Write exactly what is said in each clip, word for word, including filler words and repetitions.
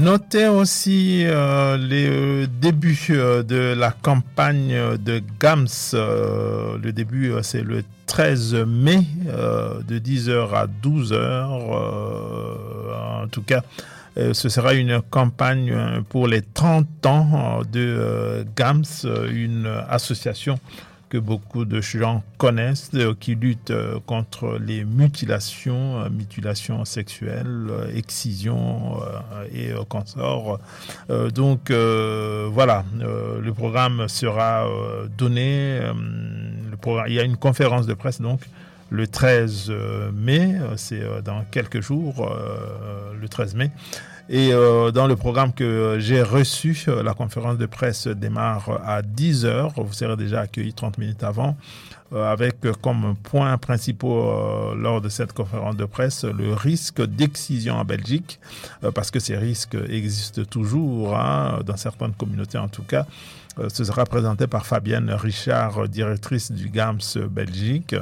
Notez aussi euh, les euh, débuts euh, de la campagne de Gams. Euh, le début, euh, c'est le treize mai, euh, de dix heures à douze heures. Euh, en tout cas, euh, ce sera une campagne pour les trente ans de euh, Gams, une association que beaucoup de gens connaissent, euh, qui lutte euh, contre les mutilations, euh, mutilations sexuelles, euh, excisions euh, et euh, consorts. Euh, donc euh, voilà, euh, le programme sera euh, donné. Euh, le programme, il y a une conférence de presse donc le treize mai, c'est euh, dans quelques jours, euh, le treize mai. Et euh, dans le programme que j'ai reçu, euh, la conférence de presse démarre à dix heures. Vous serez déjà accueillis trente minutes avant, euh, avec comme points principaux euh, lors de cette conférence de presse le risque d'excision en Belgique, euh, parce que ces risques existent toujours, hein, dans certaines communautés en tout cas. Euh, ce sera présenté par Fabienne Richard, directrice du Gams Belgique.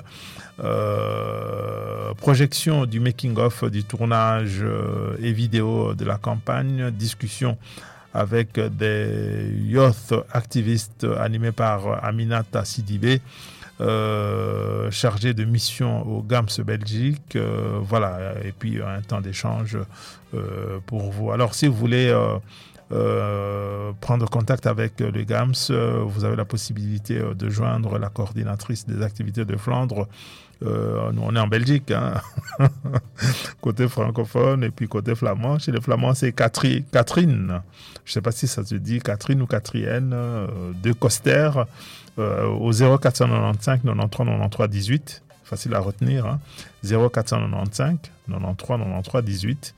Euh, projection du making-of du tournage euh, et vidéo de la campagne, discussion avec des youth activistes animés par Aminata Sidibé, euh, chargé de mission au Gams Belgique. Euh, voilà, et puis un temps d'échange euh, pour vous. Alors, si vous voulez euh, Euh, prendre contact avec le Gams, euh, vous avez la possibilité euh, de joindre la coordinatrice des activités de Flandre. Euh, nous, on est en Belgique, hein. Côté francophone et puis côté flamand. Chez les Flamands, c'est Catherine. Catherine. Je ne sais pas si ça se dit Catherine ou Catrienne, euh, de Coster, euh, au zéro quatre cent quatre-vingt-quinze quatre-vingt-treize quatre-vingt-treize dix-huit. Facile à retenir, hein. zéro quatre cent quatre-vingt-quinze quatre-vingt-treize quatre-vingt-treize dix-huit.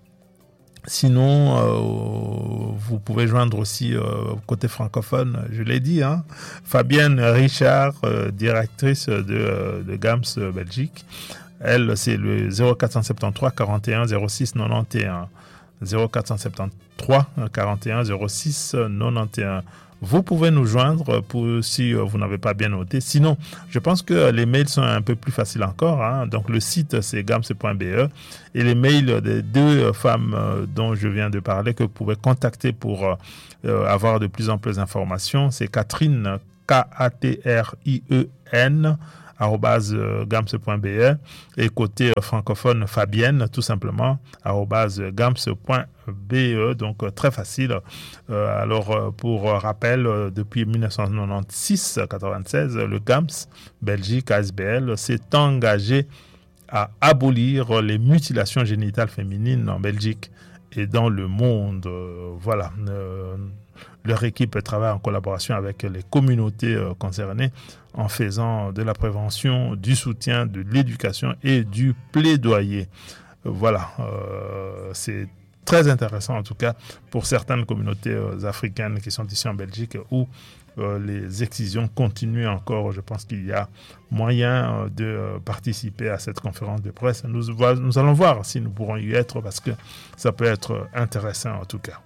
Sinon, euh, vous pouvez joindre aussi euh, côté francophone, je l'ai dit, hein, Fabienne Richard, euh, directrice de, euh, de Gams Belgique. Elle, c'est le zéro quatre cent soixante-treize quarante et un zéro six quatre-vingt-onze. zéro quatre cent soixante-treize quarante et un zéro six quatre-vingt-onze. Vous pouvez nous joindre pour, si vous n'avez pas bien noté. Sinon, je pense que les mails sont un peu plus faciles encore, hein. Donc, le site, c'est gams point b e. Et les mails des deux femmes dont je viens de parler, que vous pouvez contacter pour euh, avoir de plus en plus d'informations, c'est Catherine, K A T R I E N, arobase gams point b e, et côté francophone, Fabienne, tout simplement, arobase gams point b e. Donc très facile. Euh, alors pour rappel, depuis dix-neuf cent quatre-vingt-seize quatre-vingt-seize, le Gams Belgique A S B L s'est engagé à abolir les mutilations génitales féminines en Belgique et dans le monde. Euh, voilà. Euh, leur équipe travaille en collaboration avec les communautés euh, concernées en faisant de la prévention, du soutien, de l'éducation et du plaidoyer. Euh, voilà, euh, c'est très intéressant en tout cas pour certaines communautés euh, africaines qui sont ici en Belgique où euh, les excisions continuent encore. Je pense qu'il y a moyen euh, de euh, participer à cette conférence de presse. Nous, nous allons voir si nous pourrons y être parce que ça peut être intéressant en tout cas.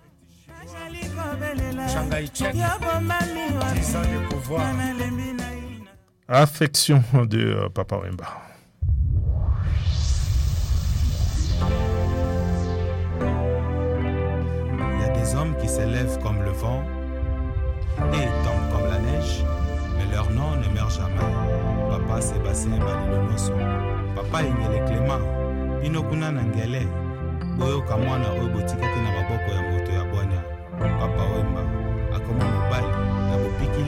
Affection de euh, Papa Wemba. Il y a des hommes qui s'élèvent comme le vent et tombent comme la neige, mais leur nom ne meurt jamais. Papa Sébastien Balilonoso, Papa Ingele Clément, Binokuna Nangele, Boyo Kamwana Obotikaki na maboko ya